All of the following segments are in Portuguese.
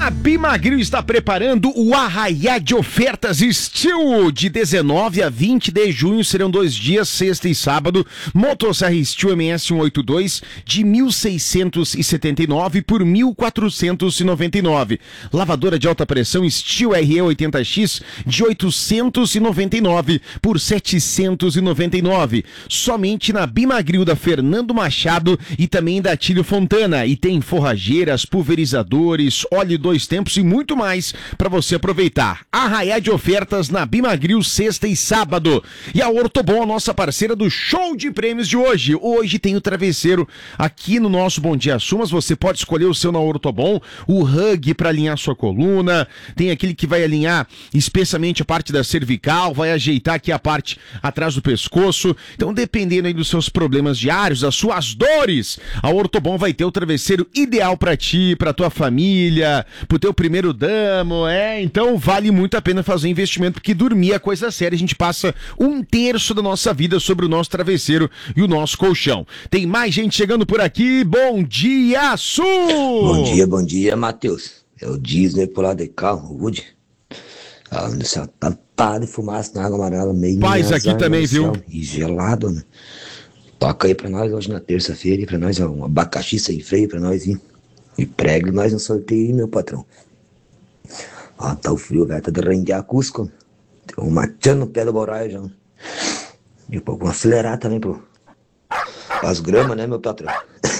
A Bimagril está preparando o Arraiá de Ofertas Steel. De 19 a 20 de junho serão 2 dias, sexta e sábado. Motosserra Steel MS 182 de 1.679 por 1.499. Lavadora de alta pressão Steel RE80X de 899 por 799. Somente na Bimagril da Fernando Machado e também da Tílio Fontana. E tem forrageiras, pulverizadores, óleo 2 tempos e muito mais para você aproveitar. Arraiá de ofertas na Bimagril, sexta e sábado. E a Ortobon, a nossa parceira do show de prêmios de hoje. Hoje tem o travesseiro aqui no nosso Bom Dia Sul, mas você pode escolher o seu na Ortobon, o Hug para alinhar sua coluna, tem aquele que vai alinhar especialmente a parte da cervical, vai ajeitar aqui a parte atrás do pescoço. Então, dependendo aí dos seus problemas diários, das suas dores, a Ortobon vai ter o travesseiro ideal para ti, para tua família, pro teu primeiro damo, então vale muito a pena fazer investimento, porque dormir é coisa séria. A gente passa 1/3 da nossa vida sobre o nosso travesseiro e o nosso colchão. Tem mais gente chegando por aqui. Bom dia, Sul! Bom dia, Matheus. É o Disney por lá de carro, o Woody. No céu, tampado de fumaça na água amarela, meio paz aqui também, viu? E gelado, né? Toca aí pra nós hoje na terça-feira, e pra nós um abacaxi sem freio pra nós, hein? E pregue nós no sorteio, hein, meu patrão. Ó, tá o frio, velho, tá de render a Cusco. Tem um machão no pé do Boraio já. E um pouco acelerar também as gramas, né, meu patrão?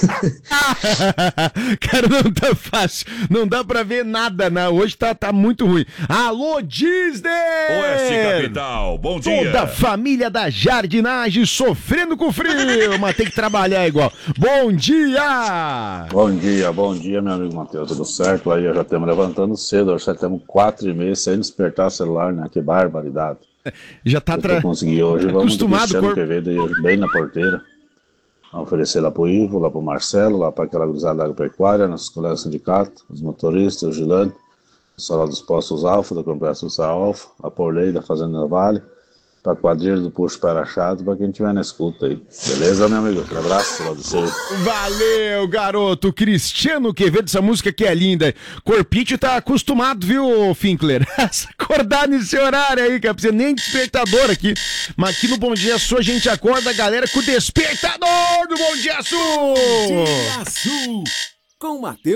Cara, não tá fácil. Não dá pra ver nada, né? Hoje tá muito ruim. Alô, Disney! Oeste Capital, bom dia. Toda a família da jardinagem sofrendo com frio, mas tem que trabalhar igual. Bom dia! Bom dia, meu amigo Matheus. Tudo certo? Aí já estamos levantando cedo, hoje já estamos 4h30 sem despertar o celular, né? Que barbaridade. Já tá consegui hoje, vamos acostumado com o Quevedo bem na porteira. Vamos oferecer lá pro Ivo, lá pro Marcelo, lá para aquela cruzada da agropecuária, nossos colegas do sindicato, os motoristas, o Gilane, o pessoal dos postos Alfa, da Complexo Alfa, a Porlei da Fazenda Vale, para a quadrilha do Puxo Para-Chato, para quem estiver na escuta aí. Beleza, meu amigo? Um abraço, lá do seu. Valeu, garoto. Cristiano Quevedo, essa música que é linda. Corpite tá acostumado, viu, Finkler? Acordar nesse horário aí, cara. Precisa nem despertador aqui. Mas aqui no Bom Dia Sul a gente acorda a galera com o despertador do Bom Dia Sul. Bom Dia Sul, com Matheus.